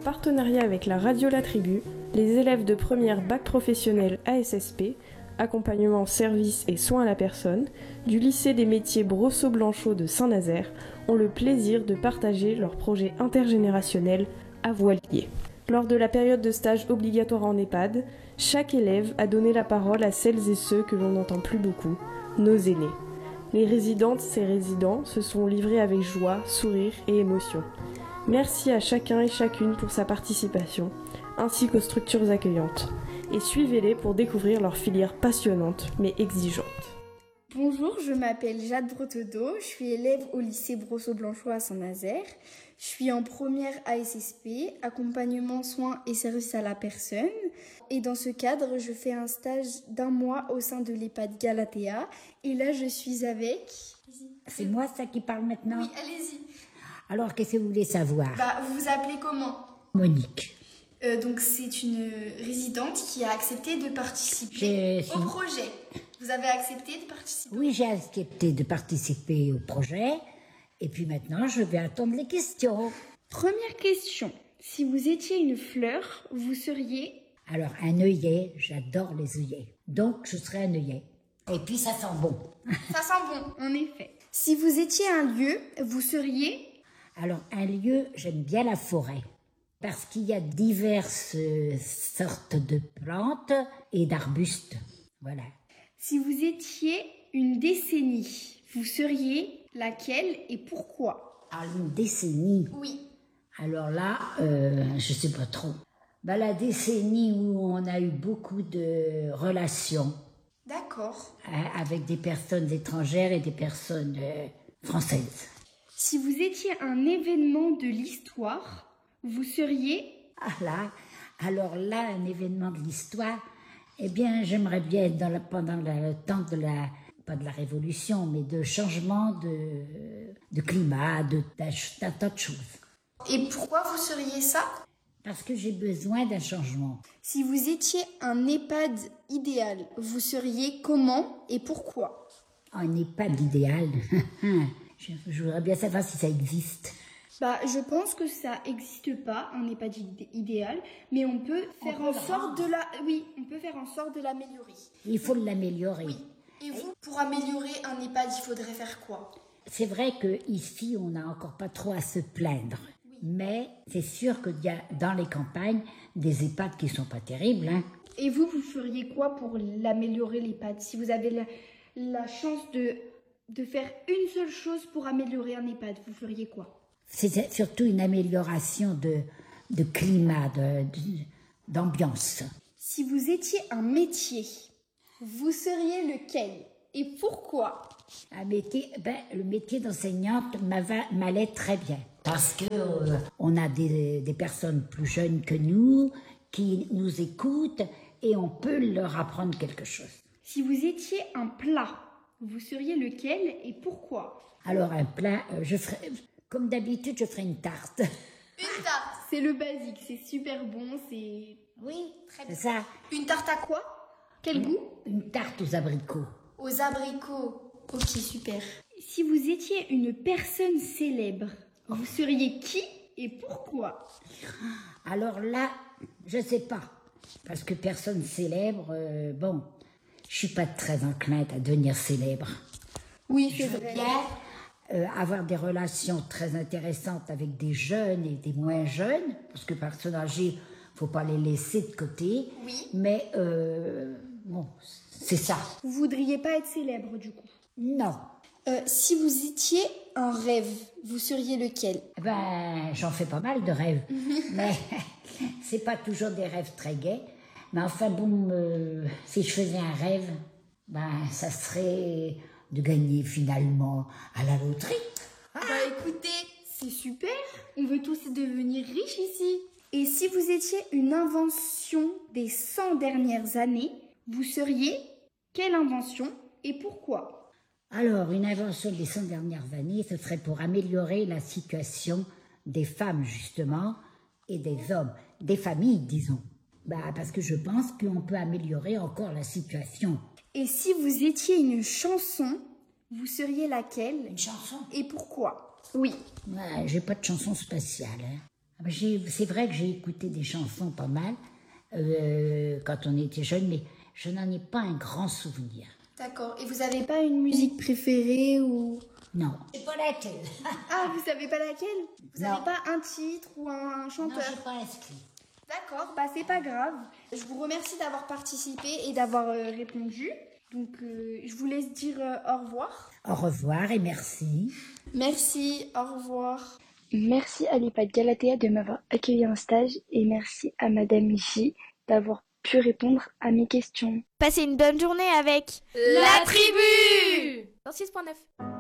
partenariat avec la radio La Tribu, les élèves de première bac professionnel ASSP, accompagnement, service et soins à la personne, du lycée des métiers Brosseau-Blanchot de Saint-Nazaire ont le plaisir de partager leur projet intergénérationnel à Voilier. Lors de la période de stage obligatoire en EHPAD, chaque élève a donné la parole à celles et ceux que l'on n'entend plus beaucoup, nos aînés. Les résidentes et résidents se sont livrés avec joie, sourire et émotion. Merci à chacun et chacune pour sa participation, ainsi qu'aux structures accueillantes. Et suivez-les pour découvrir leur filière passionnante mais exigeante. Bonjour, je m'appelle Jade Bretedeau, je suis élève au lycée Brosseau-Blanchot à Saint-Nazaire. Je suis en première ASSP, accompagnement, soins et services à la personne. Et dans ce cadre, je fais un stage d'1 mois au sein de l'EHPAD Galatea. Et là, je suis avec... C'est moi ça qui parle maintenant? Oui, allez-y. Alors, qu'est-ce que vous voulez savoir? Vous vous appelez comment? Monique. Donc, c'est une résidente qui a accepté de participer au projet. Vous avez accepté de participer? Oui, j'ai accepté de participer au projet. Et puis maintenant, je vais attendre les questions. Première question. Si vous étiez une fleur, vous seriez... Alors, un œillet, j'adore les œillets. Donc, je serai un œillet. Et puis, ça sent bon. Ça sent bon, en effet. Si vous étiez un lieu, vous seriez... Alors, un lieu, j'aime bien la forêt. Parce qu'il y a diverses sortes de plantes et d'arbustes. Voilà. Si vous étiez une décennie, vous seriez laquelle et pourquoi? Ah, une décennie? Oui. Alors là, je sais pas trop. La décennie où on a eu beaucoup de relations. D'accord. Avec des personnes étrangères et des personnes françaises. Si vous étiez un événement de l'histoire, vous seriez... Alors là, un événement de l'histoire, eh bien, j'aimerais bien être pendant le temps de pas de la révolution, mais de changement de climat, d'un tas de choses. Et pourquoi vous seriez ça? Parce que j'ai besoin d'un changement. Si vous étiez un EHPAD idéal, vous seriez comment et pourquoi? Un EHPAD idéal je voudrais bien savoir si ça existe. Je pense que ça n'existe pas, un EHPAD idéal, mais on peut faire en sorte de l'améliorer. Il faut l'améliorer. Oui. Et vous, pour améliorer un EHPAD, il faudrait faire quoi? C'est vrai qu'ici, on n'a encore pas trop à se plaindre. Oui. Mais c'est sûr qu'il y a dans les campagnes des EHPAD qui ne sont pas terribles. Hein. Et vous feriez quoi pour l'améliorer, l'EHPAD? Si vous avez la chance de faire une seule chose pour améliorer un EHPAD, vous feriez quoi? C'est surtout une amélioration de climat, d'ambiance. Si vous étiez un métier, vous seriez lequel et pourquoi? Un métier, le métier d'enseignante m'allait très bien. Parce que on a des personnes plus jeunes que nous qui nous écoutent et on peut leur apprendre quelque chose. Si vous étiez un plat, vous seriez lequel et pourquoi? Alors un plat, comme d'habitude, je ferai une tarte. Une tarte, c'est le basique, c'est super bon, c'est... Oui, très bien. C'est ça. Une tarte à quoi? Quel goût? Une tarte aux abricots. Aux abricots, ok, super. Si vous étiez une personne célèbre, vous seriez qui et pourquoi? Alors là, je sais pas. Parce que personne célèbre, je suis pas très enclin à devenir célèbre. Oui, c'est vrai. Je veux bien avoir des relations très intéressantes avec des jeunes et des moins jeunes, parce que personnes âgées, faut pas les laisser de côté. Oui. Mais c'est ça. Vous voudriez pas être célèbre du coup? Non. Si vous étiez un rêve, vous seriez lequel? J'en fais pas mal de rêves, mais c'est pas toujours des rêves très gais. Mais enfin si je faisais un rêve, ça serait de gagner finalement à la loterie. Écoutez, c'est super, on veut tous devenir riches ici. Et si vous étiez une invention des 100 dernières années, vous seriez quelle invention et pourquoi? Alors, une invention des 100 dernières années, ce serait pour améliorer la situation des femmes, justement, et des hommes, des familles, disons. Parce que je pense qu'on peut améliorer encore la situation. Et si vous étiez une chanson, vous seriez laquelle? Une chanson? Et pourquoi? Oui. J'ai pas de chanson spéciale. Hein. C'est vrai que j'ai écouté des chansons pas mal quand on était jeune, mais je n'en ai pas un grand souvenir. D'accord. Et vous n'avez pas une musique préférée ou... Non. C'est pas laquelle. Ah, vous savez pas laquelle? Vous Non. n'avez pas un titre ou un chanteur? Non, j'ai pas inscrit. D'accord, c'est pas grave. Je vous remercie d'avoir participé et d'avoir répondu. Donc, je vous laisse dire au revoir. Au revoir et merci. Merci, au revoir. Merci à l'EHPAD Galatea de m'avoir accueilli en stage et merci à Madame J d'avoir pu répondre à mes questions. Passez une bonne journée avec La tribu dans 6.9.